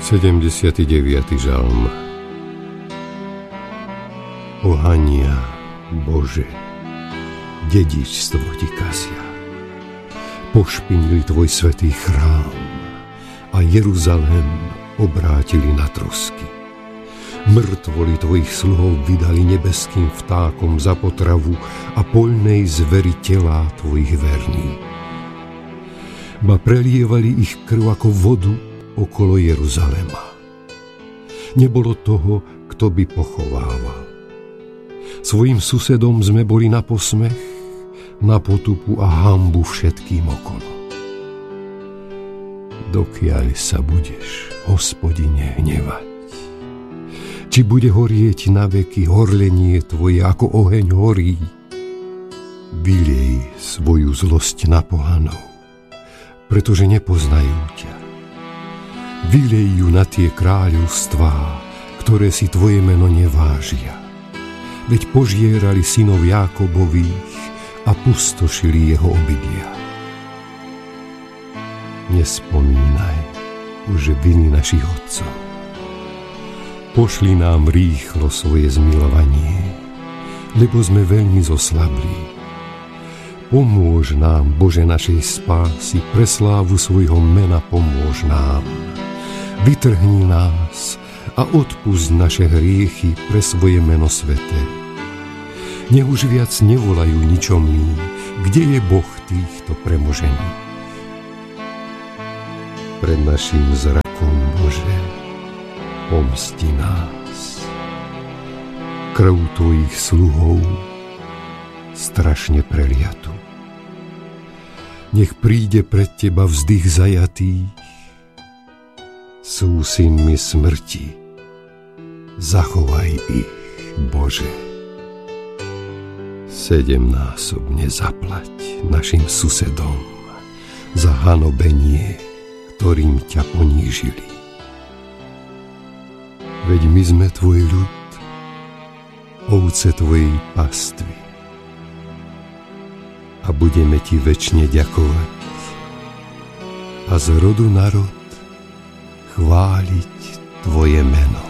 79. žalm. Pohania, Bože, dedičstvo ti kazia. Pošpinili tvoj svätý chrám a Jeruzalém obrátili na trosky. Mŕtvoly tvojich sluhov vydali nebeským vtákom za potravu a poľnej zveri telá tvojich verných. Ba prelievali ich krv ako vodu okolo Jeruzalema. Nebolo toho, kto by pochovával. Svojim susedom sme boli na posmech, na potupu a hanbu všetkým okolo. Dokiaľ sa budeš, Hospodine, hnevať? Či bude horieť na veky horlenie tvoje, ako oheň horí? Vylej svoju zlosť na pohanov, pretože nepoznajú ťa. Vylej ju na tie kráľovstvá, ktoré si tvoje meno nevážia. Veď požierali synov Jákobových a pustošili jeho obydlia. Nespomínaj už viny našich otcov. Pošli nám rýchlo svoje zmilovanie, lebo sme veľmi zoslabli. Pomôž nám, Bože, našej spásy, pre slávu svojho mena pomôž nám. Vytrhni nás a odpusť naše hriechy pre svoje meno sveté. Nech už viac nevolajú ničomní, kde je Boh týchto premožených. Pred naším zrakom, Bože, pomsti nás. Krv tvojich sluhov strašne preliatu. Nech príde pred teba vzdych zajatých, sú synmi smrti, zachovaj ich, Bože. 7-násobne zaplať našim susedom za hanobenie, ktorým ťa ponížili. Veď my sme tvoj ľud, ovce tvojej pastvy, a budeme ti večne ďakovať a z rodu na rod chváliť tvoje meno.